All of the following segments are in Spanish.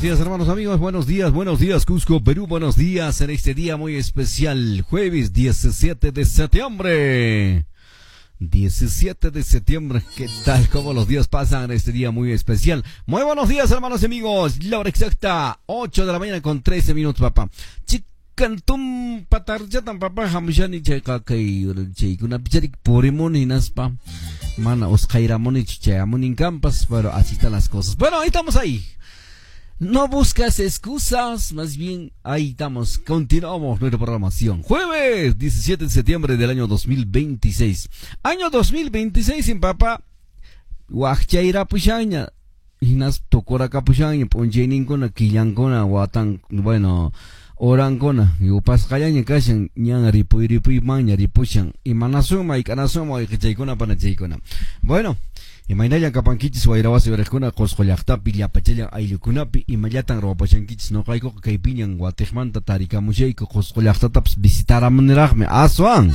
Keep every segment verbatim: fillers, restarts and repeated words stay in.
buenos días, hermanos amigos, buenos días, buenos días, Cusco, Perú, buenos días en este día muy especial, jueves diecisiete de septiembre. diecisiete de septiembre, ¿qué tal? ¿Cómo los días pasan en este día muy especial? Muy buenos días, hermanos amigos, la hora exacta, ocho de la mañana con trece minutos, papá. Chicantum patarjatan, papá, hamshani cheka kay chekuna picharik porimon hinaspa. Mana oscairamon y chichayamon en campas, pero así están las cosas. Bueno, ahí estamos ahí. No buscas excusas, más bien ahí estamos, continuamos nuestra programación. Jueves diecisiete de septiembre del año dos mil veintiséis. Año dos mil veintiséis sin papá. Wachchaira pushaña. Hinas tokora kapushanya, ponjenin con aquillan con aguatan, bueno, oran con yupas kayaña kashan, ñan ripu ripu maña ripushan, y manasuma y canasuma y kichaikona panachaikona. Bueno. Imaynaya kapankichis wayrawasi warikuna qusqullaqtapi llapachalla ayllukunapi imayatan rawapashankichis noqaykuqa kaypiñan Guatemanta tarikamushayku qusqullaqtatapas visitaramuniraqmi aswan.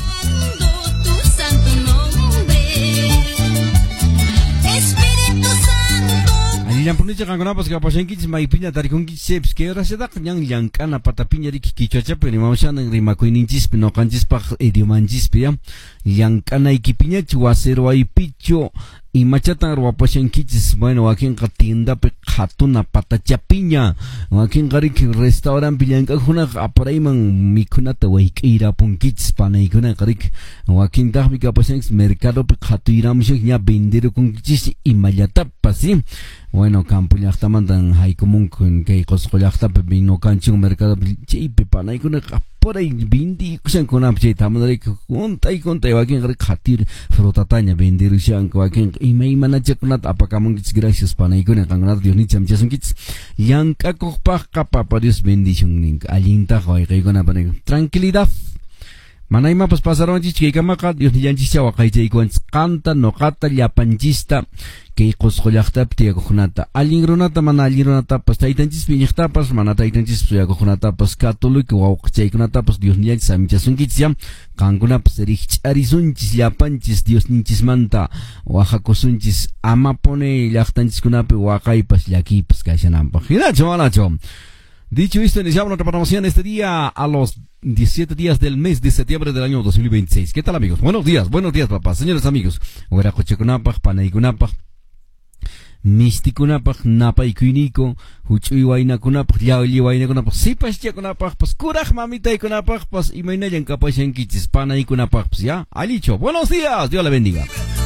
Allillampunicha qankunapas kapashankichis maypiña tarikunkichis que horasitaqa ñan llank'ana patapiña riki kichwachapi rimawshanan rimakuyninchispi noqanchispaq idiomanchispi ya llank'anaykipiñachi wasirwaypichu y machatan ruapashankichis, bueno, wakinqa tiendapi qhatuna patachapiña, wakinqa riki restaurant pillank'akunaqa aparayman mikhunata wayk'irapunkichis panaykunaqa riki, wakintaqmi kapashankichis mercadopi qhatuyramushan ña venderukunkichis imallatapas, ¿sí? Bueno, campo llaqtamantan haykumunku kay qusqullaqtapi vinokanchik mercadopi chaypi panaykunaqa por ahí vindi kushankunapi chay tamunarayku kuntay kuntay wakinqa riki qhatir frutataña venderushanku wakinqa imaymanachakunata apakamunkichis gracias panaykuna qankunata Diosnicha michasunkichis llank'akuqpaqqa papa Dios bendición ninka allintaqa wayqaykuna panayku tranquilidad. Manaymapas pasaronchis kaykamaqa Diosnillanchikcha waqaychaykuwanchis qanta noqata llapanchista kay qusqullaqtapi tiyakuqkunata allin runata mana allin runatapas taytanchispi ñiqtapas mana taytanchispi suyakuqkunatapas católico wawqichaykunatapas Diosnillanchis amichasunkichis ya qankunapas rikch'arisunchis llapanchis Diosninchismanta wajakusunchis amapone llaqtanchiskunapi waqaypas llakiypas kashananpaq hinachu manachu. Dicho esto, iniciamos nuestra programación este día a los diecisiete días del mes de septiembre del año dos mil veintiséis. ¿Qué tal, amigos? Buenos días, buenos días, papá. Señores amigos, hueracochekunapaj, panaykunapaj, mistikunapaj, napaykuyniko, huchuy waynakunapaj, llawli waynakunapaj, sipashchakunapaj, pues kuraj mamitaykunapaj, pues imaynayan kapashankichis, panaykunapaj, pues ya, alicho. Buenos días, Dios le bendiga.